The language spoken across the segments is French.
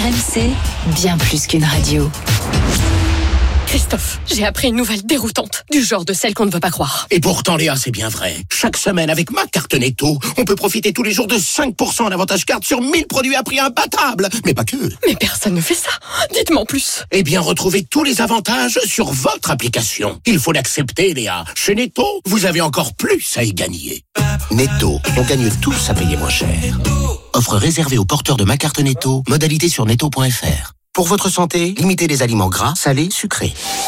RMC, bien plus qu'une radio. Christophe, j'ai appris une nouvelle déroutante, du genre de celle qu'on ne veut pas croire. Et pourtant, Léa, c'est bien vrai. Chaque semaine, avec ma carte Netto, on peut profiter tous les jours de 5% d'avantage carte sur 1000 produits à prix imbattable. Mais pas que. Mais personne ne fait ça. Dites-moi en plus. Eh bien, retrouvez tous les avantages sur votre application. Il faut l'accepter, Léa. Chez Netto, vous avez encore plus à y gagner. Netto, on gagne tous à payer moins cher. Offre réservée aux porteurs de ma carte Netto. Modalité sur netto.fr. Pour votre santé, limitez les aliments gras, salés, sucrés.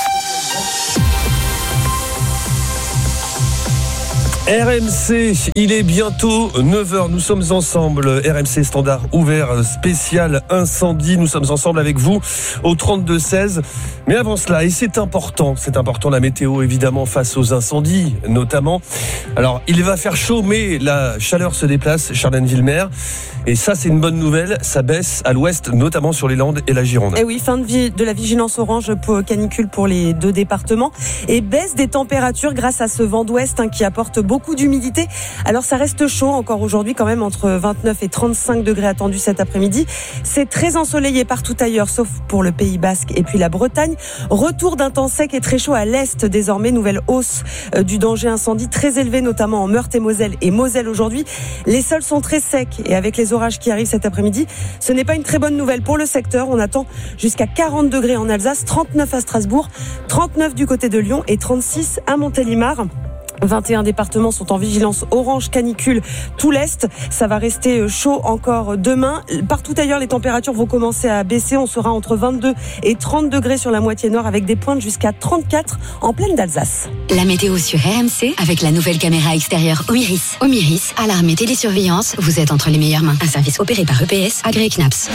RMC, il est bientôt 9h, nous sommes ensemble, RMC Standard ouvert spécial incendie, nous sommes ensemble avec vous au 32-16. Mais avant cela, et c'est important la météo évidemment face aux incendies notamment. Alors il va faire chaud mais la chaleur se déplace, Charlène Villemer, et ça c'est une bonne nouvelle, ça baisse à l'ouest notamment sur les Landes et la Gironde. Et oui, fin de la vigilance orange pour canicule pour les deux départements et baisse des températures grâce à ce vent d'ouest qui apporte beaucoup d'humidité. Alors ça reste chaud encore aujourd'hui quand même, entre 29 et 35 degrés attendus cet après-midi. C'est très ensoleillé partout ailleurs sauf pour le Pays Basque et puis la Bretagne. Retour d'un temps sec et très chaud à l'est désormais, nouvelle hausse du danger incendie très élevé notamment en Meurthe-et-Moselle et Moselle aujourd'hui. Les sols sont très secs et avec les orages qui arrivent cet après-midi, ce n'est pas une très bonne nouvelle pour le secteur. On attend jusqu'à 40 degrés en Alsace, 39 à Strasbourg, 39 du côté de Lyon et 36 à Montélimar. 21 départements sont en vigilance orange canicule tout l'Est. Ça va rester chaud encore demain. Partout ailleurs, les températures vont commencer à baisser. On sera entre 22 et 30 degrés sur la moitié nord avec des pointes jusqu'à 34 en plaine d'Alsace. La météo sur RMC avec la nouvelle caméra extérieure Omiris. Omiris, alarme et télésurveillance, vous êtes entre les meilleures mains. Un service opéré par EPS, agréé CNAPS.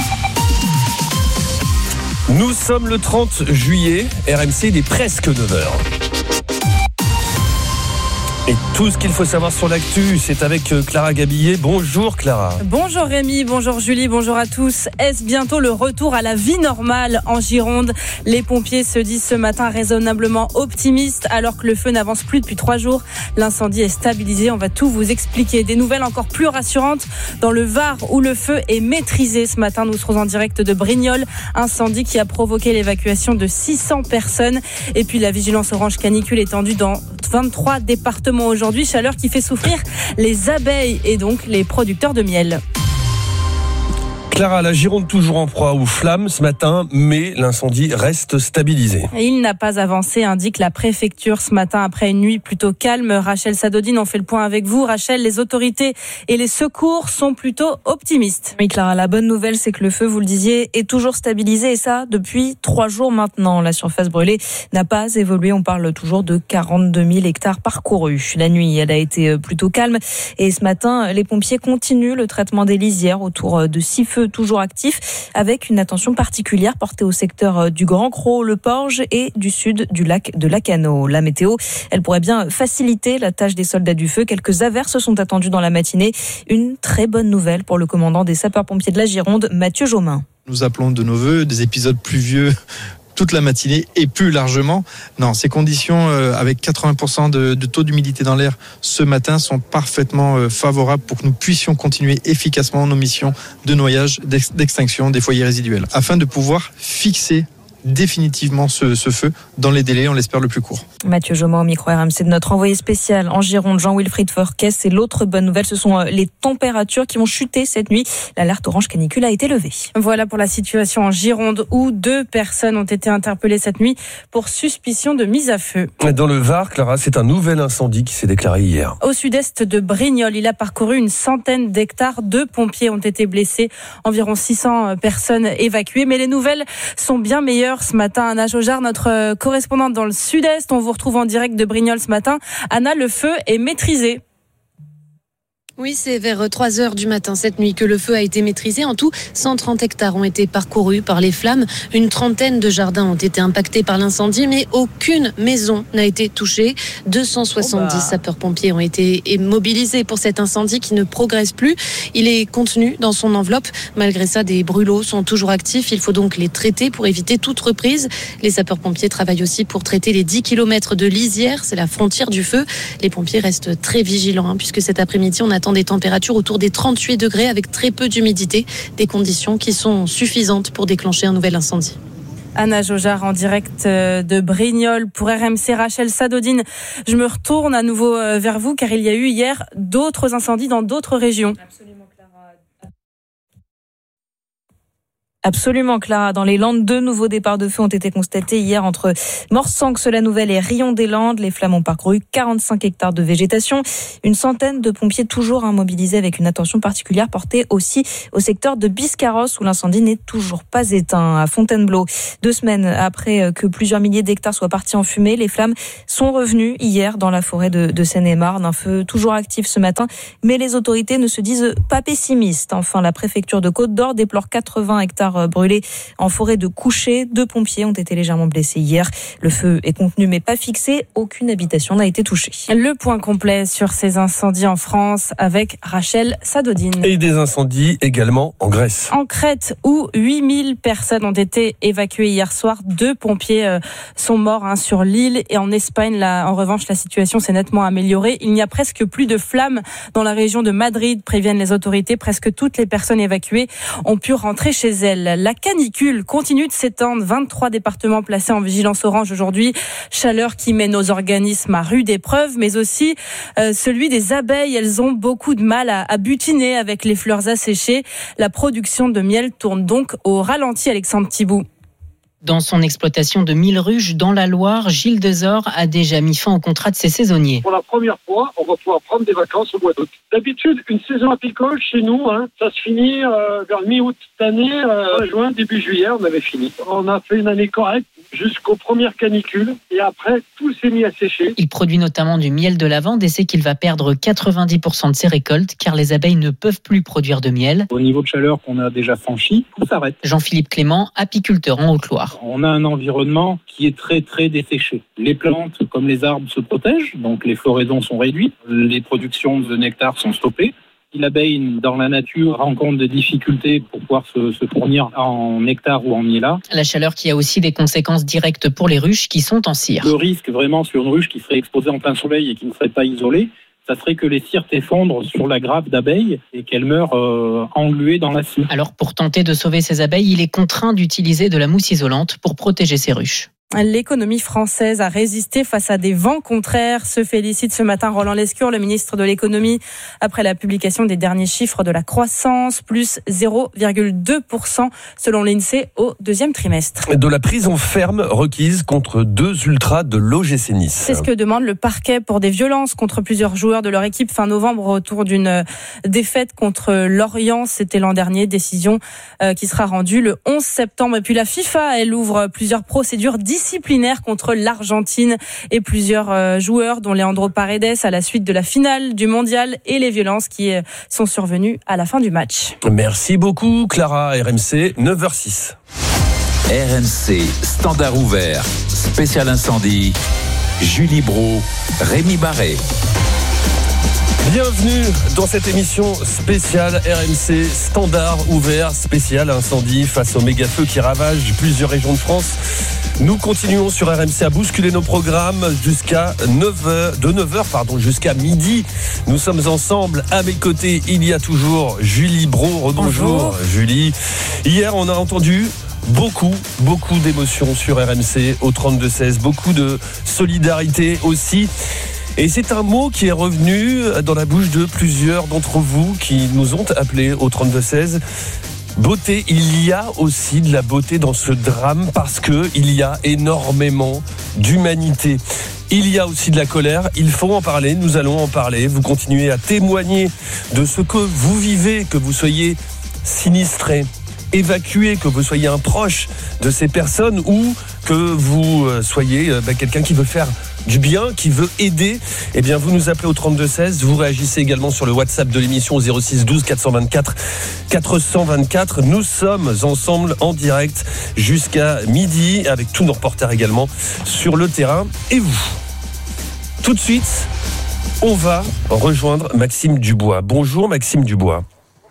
Nous sommes le 30 juillet, RMC, il est presque 9h. Et tout ce qu'il faut savoir sur l'actu, c'est avec Clara Gabillet. Bonjour Clara. Bonjour Rémi, bonjour Julie, bonjour à tous. Est-ce bientôt le retour à la vie normale en Gironde ? Les pompiers se disent ce matin raisonnablement optimistes alors que le feu n'avance plus depuis 3 jours. L'incendie est stabilisé, on va tout vous expliquer. Des nouvelles encore plus rassurantes dans le Var où le feu est maîtrisé. Ce matin, nous serons en direct de Brignoles, incendie qui a provoqué l'évacuation de 600 personnes. Et puis la vigilance orange canicule étendue dans 23 départements aujourd'hui, chaleur qui fait souffrir les abeilles et donc les producteurs de miel. Clara, la Gironde toujours en proie aux flammes ce matin, mais l'incendie reste stabilisé. Il n'a pas avancé, indique la préfecture ce matin après une nuit plutôt calme. Rachel Sadodine, on fait le point avec vous. Rachel, les autorités et les secours sont plutôt optimistes. Oui Clara, la bonne nouvelle c'est que le feu, vous le disiez, est toujours stabilisé et ça depuis 3 jours maintenant. La surface brûlée n'a pas évolué, on parle toujours de 42 000 hectares parcourus. La nuit, elle a été plutôt calme et ce matin, les pompiers continuent le traitement des lisières autour de 6 feux toujours actifs, avec une attention particulière portée au secteur du Grand Cros, le Porge et du sud du lac de Lacanau. La météo, elle pourrait bien faciliter la tâche des soldats du feu. Quelques averses sont attendues dans la matinée. Une très bonne nouvelle pour le commandant des sapeurs-pompiers de la Gironde, Mathieu Jaumin. Nous appelons de nos vœux des épisodes pluvieux toute la matinée et plus largement. Non, ces conditions avec 80% de taux d'humidité dans l'air ce matin sont parfaitement favorables pour que nous puissions continuer efficacement nos missions de noyage, d'extinction des foyers résiduels, afin de pouvoir fixer définitivement ce feu dans les délais, on l'espère, le plus court. Mathieu Jaumin au micro RMC de notre envoyé spécial en Gironde, Jean-Wilfried Forquès. Et l'autre bonne nouvelle, ce sont les températures qui ont chuté cette nuit. L'alerte orange canicule a été levée. Voilà pour la situation en Gironde où 2 personnes ont été interpellées cette nuit pour suspicion de mise à feu. Dans le Var, Clara, c'est un nouvel incendie qui s'est déclaré hier. Au sud-est de Brignoles, il a parcouru une centaine d'hectares. 2 pompiers ont été blessés, environ 600 personnes évacuées. Mais les nouvelles sont bien meilleures. Ce matin, Anna Jaugeard, notre correspondante dans le sud-est. On vous retrouve en direct de Brignoles ce matin. Anna, le feu est maîtrisé. Oui, c'est vers 3h du matin cette nuit que le feu a été maîtrisé. En tout, 130 hectares ont été parcourus par les flammes. Une trentaine de jardins ont été impactés par l'incendie, mais aucune maison n'a été touchée. 270 sapeurs-pompiers ont été mobilisés pour cet incendie qui ne progresse plus. Il est contenu dans son enveloppe. Malgré ça, des brûlots sont toujours actifs. Il faut donc les traiter pour éviter toute reprise. Les sapeurs-pompiers travaillent aussi pour traiter les 10 km de lisière. C'est la frontière du feu. Les pompiers restent très vigilants puisque cet après-midi, on attend attend des températures autour des 38 degrés avec très peu d'humidité, des conditions qui sont suffisantes pour déclencher un nouvel incendie. Anna Jaugeard en direct de Brignoles pour RMC. Rachel Sadodine, je me retourne à nouveau vers vous car il y a eu hier d'autres incendies dans d'autres régions. Absolument, Clara. Dans les Landes, 2 nouveaux départs de feu ont été constatés hier entre Morsanx-la-Nouvelle et Rion-des-Landes. Les flammes ont parcouru 45 hectares de végétation. Une centaine de pompiers toujours mobilisés avec une attention particulière portée aussi au secteur de Biscarrosse où l'incendie n'est toujours pas éteint. À Fontainebleau, 2 semaines après que plusieurs milliers d'hectares soient partis en fumée, les flammes sont revenues hier dans la forêt de Seine-et-Marne. Un feu toujours actif ce matin, mais les autorités ne se disent pas pessimistes. Enfin, la préfecture de Côte-d'Or déplore 80 hectares brûlés en forêt de Couché. 2 pompiers ont été légèrement blessés hier. Le feu est contenu mais pas fixé. Aucune habitation n'a été touchée. Le point complet sur ces incendies en France avec Rachel Sadodine. Et des incendies également en Grèce. En Crète où 8000 personnes ont été évacuées hier soir. 2 pompiers sont morts sur l'île. Et en Espagne, là, en revanche, la situation s'est nettement améliorée. Il n'y a presque plus de flammes dans la région de Madrid, préviennent les autorités. Presque toutes les personnes évacuées ont pu rentrer chez elles. La canicule continue de s'étendre. 23 départements placés en vigilance orange aujourd'hui. Chaleur qui met nos organismes à rude épreuve, mais aussi celui des abeilles. Elles ont beaucoup de mal à butiner avec les fleurs asséchées. La production de miel tourne donc au ralenti, Alexandre Thibault. Dans son exploitation de 1000 ruches dans la Loire, Gilles Desor a déjà mis fin au contrat de ses saisonniers. Pour la première fois, on va pouvoir prendre des vacances au mois d'août. D'habitude, une saison apicole chez nous, ça se finit vers mi-août. Cette année, juin, début juillet, on avait fini. On a fait une année correcte jusqu'aux premières canicules et après, tout s'est mis à sécher. Il produit notamment du miel de lavande et sait qu'il va perdre 90% de ses récoltes car les abeilles ne peuvent plus produire de miel. Au niveau de chaleur qu'on a déjà franchi, tout s'arrête. Jean-Philippe Clément, apiculteur en Haute-Loire. On a un environnement qui est très très desséché. Les plantes comme les arbres se protègent, donc les floraisons sont réduites, les productions de nectar sont stoppées. Si l'abeille dans la nature rencontre des difficultés pour pouvoir se fournir en nectar ou en miel. La chaleur qui a aussi des conséquences directes pour les ruches qui sont en cire. Le risque vraiment sur une ruche qui serait exposée en plein soleil et qui ne serait pas isolée, ça serait que les cires s'effondrent sur la grappe d'abeilles et qu'elles meurent engluées dans la cire. Alors pour tenter de sauver ces abeilles, il est contraint d'utiliser de la mousse isolante pour protéger ses ruches. L'économie française a résisté face à des vents contraires, se félicite ce matin Roland Lescure, le ministre de l'économie, après la publication des derniers chiffres de la croissance, plus 0,2% selon l'INSEE au 2e trimestre. De la prison ferme requise contre 2 ultras de l'OGC Nice. C'est ce que demande le parquet pour des violences contre plusieurs joueurs de leur équipe fin novembre autour d'une défaite contre Lorient. C'était l'an dernier, décision qui sera rendue le 11 septembre. Et puis la FIFA, elle ouvre plusieurs procédures disciplinaire contre l'Argentine et plusieurs joueurs dont Leandro Paredes à la suite de la finale du mondial et les violences qui sont survenues à la fin du match. Merci beaucoup Clara, RMC 9h06. RMC Standard ouvert, spécial incendie, Julie Brault, Rémi Barré. Bienvenue dans cette émission spéciale RMC Standard ouvert, spécial incendie face au méga-feu qui ravage plusieurs régions de France. Nous continuons sur RMC à bousculer nos programmes jusqu'à 9h, jusqu'à midi. Nous sommes ensemble. À mes côtés, il y a toujours Julie Brault. Rebonjour Julie. Hier, on a entendu beaucoup d'émotions sur RMC au 32-16. Beaucoup de solidarité aussi. Et c'est un mot qui est revenu dans la bouche de plusieurs d'entre vous qui nous ont appelés au 32-16. Beauté, il y a aussi de la beauté dans ce drame parce que il y a énormément d'humanité. Il y a aussi de la colère, il faut en parler, nous allons en parler. Vous continuez à témoigner de ce que vous vivez, que vous soyez sinistré, évacué, que vous soyez un proche de ces personnes ou que vous soyez quelqu'un qui veut faire du bien, qui veut aider. Eh bien, vous nous appelez au 32-16. Vous réagissez également sur le WhatsApp de l'émission 06 12 424 424. Nous sommes ensemble en direct jusqu'à midi avec tous nos reporters également sur le terrain. Et vous, tout de suite, on va rejoindre Maxime Dubois. Bonjour Maxime Dubois.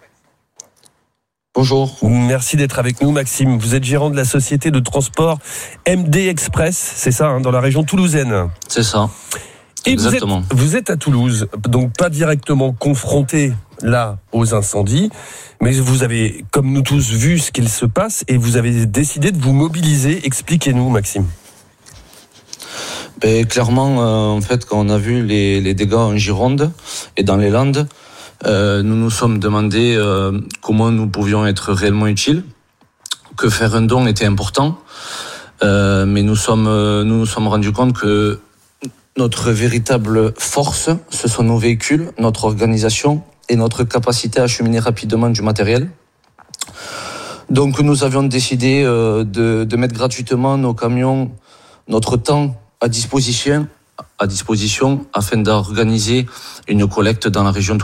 Bonjour. Merci d'être avec nous Maxime. Vous êtes gérant de la société de transport MD Express, c'est ça, dans la région toulousaine. C'est ça. Et exactement. Vous êtes à Toulouse, donc pas directement confronté là aux incendies, mais vous avez, comme nous tous, vu ce qu'il se passe et vous avez décidé de vous mobiliser. Expliquez-nous, Maxime. Clairement, en fait, quand on a vu les dégâts en Gironde et dans les Landes, nous nous sommes demandé comment nous pouvions être réellement utiles, que faire un don était important, mais nous nous sommes rendus compte que notre véritable force, ce sont nos véhicules, notre organisation et notre capacité à acheminer rapidement du matériel. Donc nous avions décidé de mettre gratuitement nos camions, notre temps à disposition afin d'organiser une collecte dans la région